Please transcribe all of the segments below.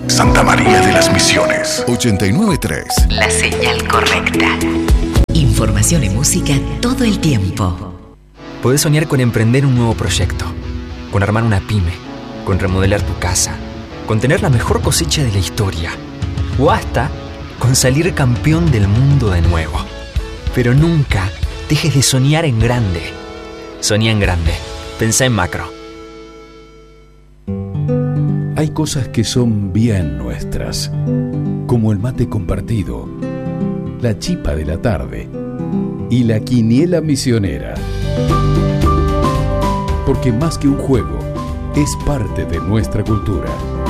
Santa María de las Misiones. 89.3. La señal correcta. Información y música todo el tiempo. Podés soñar con emprender un nuevo proyecto, con armar una pyme, con remodelar tu casa, con tener la mejor cosecha de la historia, o hasta con salir campeón del mundo de nuevo. Pero nunca dejes de soñar en grande. Soñá en grande. Pensá en macro. Hay cosas que son bien nuestras, como el mate compartido, la chipa de la tarde y la quiniela misionera. Porque más que un juego, es parte de nuestra cultura.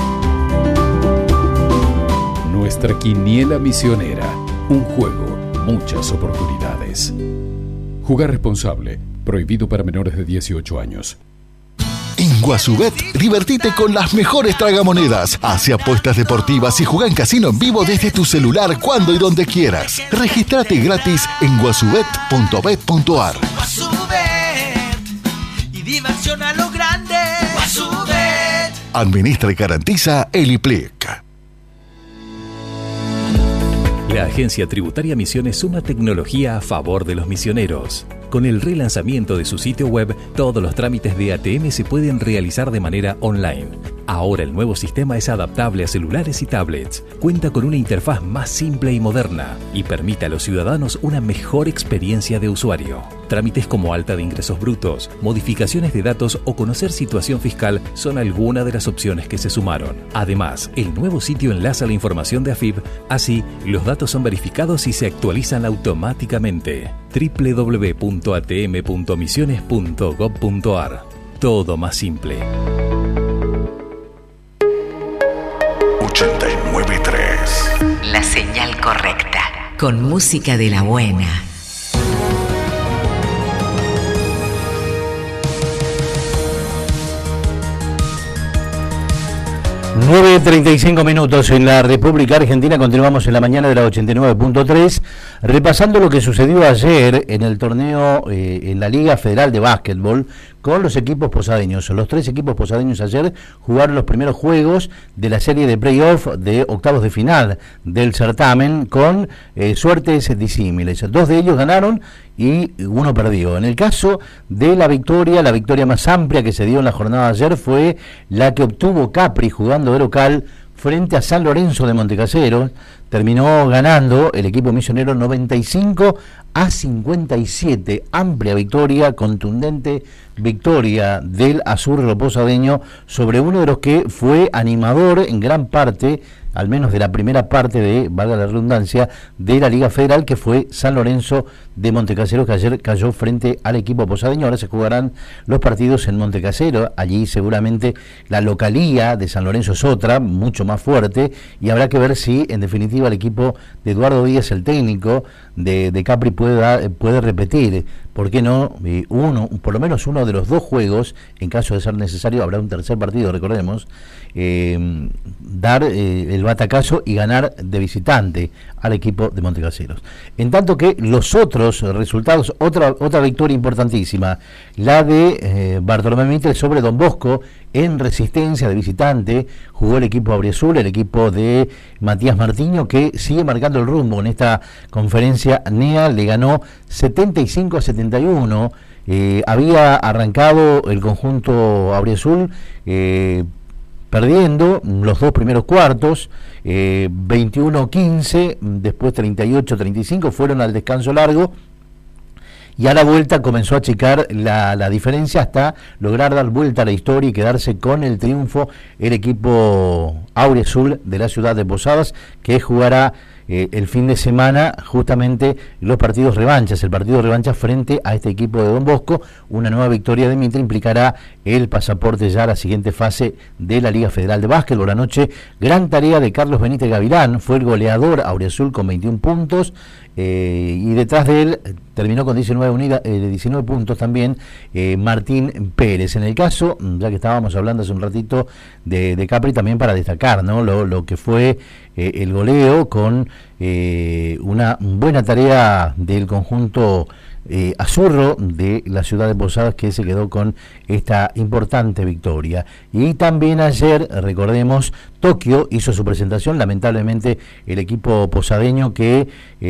Nuestra quiniela misionera, un juego, muchas oportunidades. Jugar responsable, prohibido para menores de 18 años. En Guasubet, divertite con las mejores tragamonedas. Hace apuestas deportivas y juega en casino en vivo desde tu celular cuando y donde quieras. Regístrate gratis en guasubet.bet.ar. Guasubet y diversión a lo grande. Guasubet. Administra y garantiza el IPLIC. La Agencia Tributaria Misiones suma tecnología a favor de los misioneros. Con el relanzamiento de su sitio web, todos los trámites de ATM se pueden realizar de manera online. Ahora el nuevo sistema es adaptable a celulares y tablets, cuenta con una interfaz más simple y moderna y permite a los ciudadanos una mejor experiencia de usuario. Trámites como alta de ingresos brutos, modificaciones de datos o conocer situación fiscal son algunas de las opciones que se sumaron. Además, el nuevo sitio enlaza la información de AFIP, así los datos son verificados y se actualizan automáticamente. www.atm.misiones.gov.ar. Todo más simple. 89.3. La señal correcta. Con música de la buena. Nueve 35 minutos en la República Argentina. Continuamos en la mañana de la 89.3, repasando lo que sucedió ayer en el torneo en la Liga Federal de Básquetbol con los equipos posadeños. Los 3 equipos posadeños ayer jugaron los primeros juegos de la serie de playoff de octavos de final del certamen con suertes disímiles. 2 de ellos ganaron y 1 perdió. En el caso de la victoria más amplia que se dio en la jornada de ayer fue la que obtuvo Capri jugando de local frente a San Lorenzo de Montecaseros. Terminó ganando el equipo misionero 95-57, amplia victoria, contundente victoria del Azurro posadeño sobre uno de los que fue animador en gran parte, al menos de la primera parte de, valga la redundancia, de la Liga Federal, que fue San Lorenzo de Montecaseros, que ayer cayó frente al equipo posadeño. Ahora se jugarán los partidos en Montecasero, allí seguramente la localía de San Lorenzo es otra, mucho más fuerte, y habrá que ver si en definitiva el equipo de Eduardo Díaz, el técnico de Capri, puede repetir, ¿por qué no? Por lo menos uno de los 2 juegos, en caso de ser necesario, habrá un tercer partido, recordemos, dar el batacazo y ganar de visitante al equipo de Montecaseros. En tanto que los otros resultados, otra victoria importantísima, la de Bartolomé Mitre sobre Don Bosco en Resistencia de visitante. Jugó el equipo auriazul, el equipo de Matías Martiño, que sigue marcando el rumbo en esta conferencia NEA, le ganó 75-71. Había arrancado el conjunto auriazul perdiendo los 2 primeros cuartos, 21-15, después 38-35, fueron al descanso largo, y a la vuelta comenzó a achicar la diferencia hasta lograr dar vuelta a la historia y quedarse con el triunfo el equipo auriazul de la ciudad de Posadas, que jugará el fin de semana justamente los partidos revanchas, el partido revancha frente a este equipo de Don Bosco. Una nueva victoria de Mitre implicará el pasaporte ya a la siguiente fase de la Liga Federal de Básquetbol. Anoche, gran tarea de Carlos Benítez Gavilán, fue el goleador auriazul con 21 puntos, y detrás de él terminó con 19 puntos también Martín Pérez. En el caso, ya que estábamos hablando hace un ratito de Capri, también para destacar, ¿no?, lo que fue el goleo con una buena tarea del conjunto azurro de la ciudad de Posadas, que se quedó con esta importante victoria. Y también ayer, recordemos, Tokio hizo su presentación, lamentablemente el equipo posadeño que,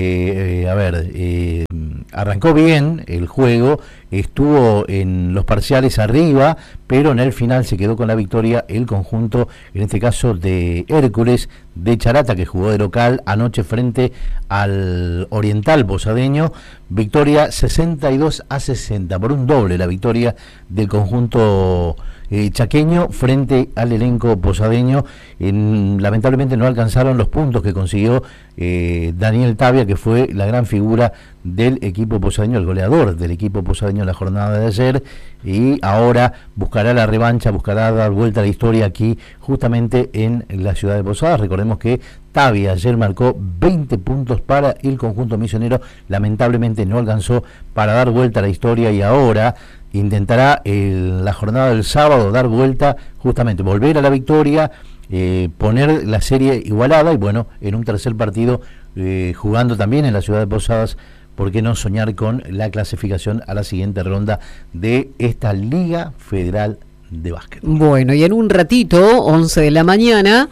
arrancó bien el juego, estuvo en los parciales arriba, pero en el final se quedó con la victoria el conjunto, en este caso de Hércules de Charata, que jugó de local anoche frente al Oriental posadeño. Victoria 62-60, por un doble la victoria del conjunto chaqueño frente al elenco posadeño. Lamentablemente no alcanzaron los puntos que consiguió Daniel Tapia, que fue la gran figura del equipo posadeño, el goleador del equipo posadeño en la jornada de ayer, y ahora buscará la revancha, buscará dar vuelta a la historia aquí justamente en la ciudad de Posadas. Recordemos que Tapia ayer marcó 20 puntos para el conjunto misionero, lamentablemente no alcanzó para dar vuelta a la historia, y ahora intentará la jornada del sábado dar vuelta, justamente volver a la victoria, poner la serie igualada, y bueno, en un tercer partido jugando también en la ciudad de Posadas, ¿por qué no soñar con la clasificación a la siguiente ronda de esta Liga Federal de Básquet? Bueno, y en un ratito, 11 de la mañana,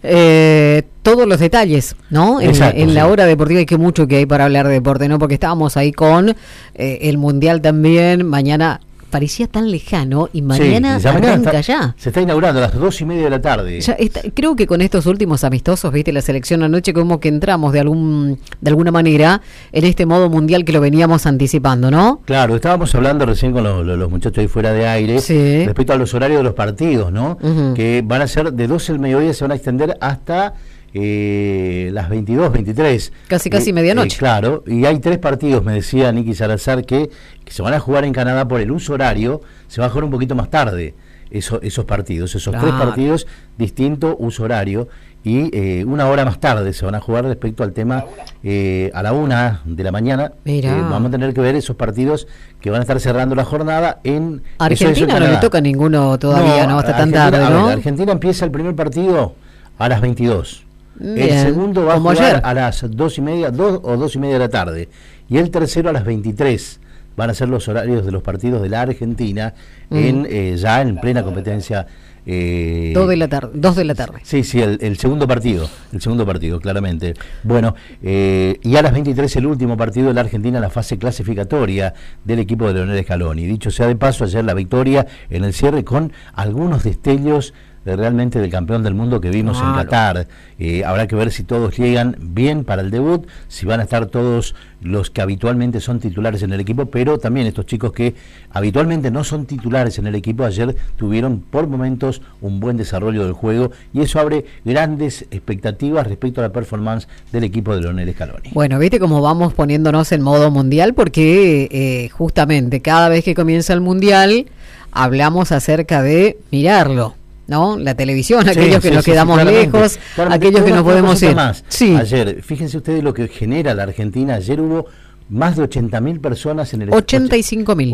todos los detalles, ¿no? En la hora deportiva, y que mucho que hay para hablar de deporte, ¿no? Porque estábamos ahí con el Mundial también. Mañana parecía tan lejano, y mañana arranca ya. Se está inaugurando a las 2:30 de la tarde. Ya creo que con estos últimos amistosos, viste, la selección anoche, como que entramos de alguna manera en este modo mundial que lo veníamos anticipando, ¿no? Claro, estábamos hablando recién con los muchachos ahí fuera de aire, respecto a los horarios de los partidos, ¿no? Que van a ser de 12 del mediodía, se van a extender hasta las 22, 23. Casi medianoche. Claro, y hay 3 partidos, me decía Nicky Salazar, que se van a jugar en Canadá por el uso horario, se va a jugar un poquito más tarde esos partidos, esos 3 partidos, distinto uso horario, y 1 hora más tarde se van a jugar respecto al tema a la 1 de la mañana. Vamos a tener que ver esos partidos que van a estar cerrando la jornada en Argentina. No le toca ninguno todavía, no hasta tan tarde, ¿no? Argentina empieza el primer partido a las 22. Bien. El segundo va a jugar ayer, a las 2:30, 2 o 2:30 de la tarde, y el tercero a las 23. Van a ser los horarios de los partidos de la Argentina ya en plena competencia. 2 de la tarde. Sí, el segundo partido, claramente. Bueno, y a las 23 el último partido de la Argentina en la fase clasificatoria del equipo de Leonel Scaloni. Dicho sea de paso, ayer la victoria en el cierre con algunos destellos realmente del campeón del mundo que vimos en Qatar. Habrá que ver si todos llegan bien para el debut, si van a estar todos los que habitualmente son titulares en el equipo, pero también estos chicos que habitualmente no son titulares en el equipo, ayer tuvieron por momentos un buen desarrollo del juego, y eso abre grandes expectativas respecto a la performance del equipo de Leonel Scaloni. Bueno, viste cómo vamos poniéndonos en modo mundial, porque justamente cada vez que comienza el mundial hablamos acerca de mirarlo, ¿no? La televisión, aquellos que nos quedamos lejos, aquellos que no podemos ir. Ayer, fíjense ustedes lo que genera la Argentina. Ayer hubo más de 80.000 personas en el 85.000.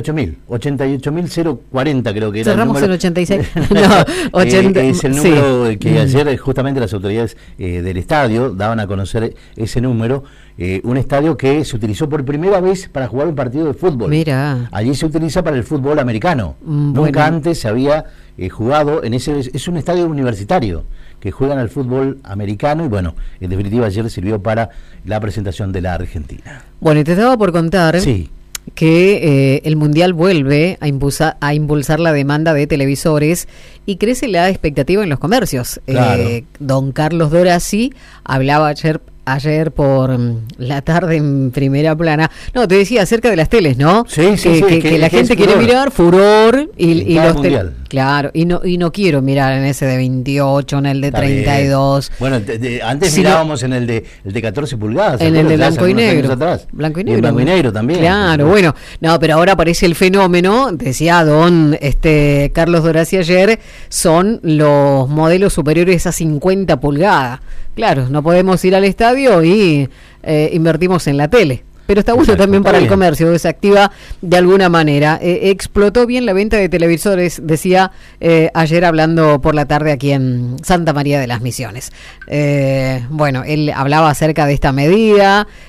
88.040 creo que era. Cerramos el número. En 86. No, 80. Es el número que ayer justamente las autoridades del estadio daban a conocer ese número. Un estadio que se utilizó por primera vez para jugar un partido de fútbol. Mira. Allí se utiliza para el fútbol americano. Nunca antes se había jugado en ese. Es un estadio universitario que juegan al fútbol americano, y bueno, en definitiva ayer sirvió para la presentación de la Argentina. Bueno, y te estaba por contar que el Mundial vuelve a impulsar la demanda de televisores, y crece la expectativa en los comercios. Claro. Don Carlos Dorazzi hablaba ayer por la tarde en Primera Plana. No, te decía acerca de las teles, ¿no? Que la gente quiere mirar furor y los mundial. Claro, y no quiero mirar en ese de 28, en el de 32. Bueno, antes mirábamos en el de 14 pulgadas. En el de blanco y negro. Blanco y negro también. Claro, bueno. No, pero ahora aparece el fenómeno, decía don Carlos Dorazzi ayer, son los modelos superiores a 50 pulgadas. Claro, no podemos ir al estadio y invertimos en la tele. Pero está bueno también para el comercio, que se activa de alguna manera. Explotó bien la venta de televisores, decía ayer hablando por la tarde aquí en Santa María de las Misiones. Bueno, él hablaba acerca de esta medida,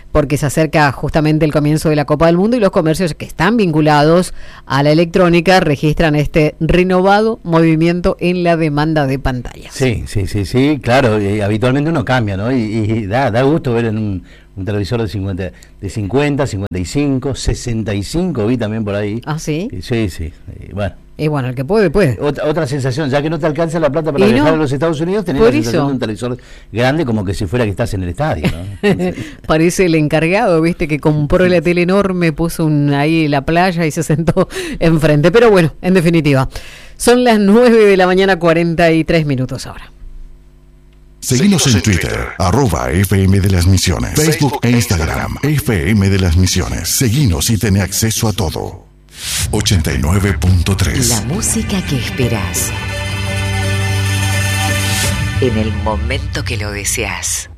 porque se acerca justamente el comienzo de la Copa del Mundo y los comercios que están vinculados a la electrónica registran este renovado movimiento en la demanda de pantallas. Sí, claro, habitualmente uno cambia, ¿no? Y da gusto ver en un televisor de 50, 55, 65, vi también por ahí. ¿Ah, sí? Sí, bueno. Y bueno, el que puede. Otra sensación, ya que no te alcanza la plata para viajar a los Estados Unidos, tenés la sensación de un televisor grande como que si fuera que estás en el estadio, ¿no? Parece el encargado, viste, que compró la tele enorme, puso ahí la playa y se sentó enfrente. Pero bueno, en definitiva, son las 9 de la mañana, 43 minutos ahora. Seguinos en Twitter, @FM de las Misiones, Facebook e Instagram, FM de las Misiones. Seguinos y ten acceso a todo. 89.3. La música que esperas en el momento que lo deseas.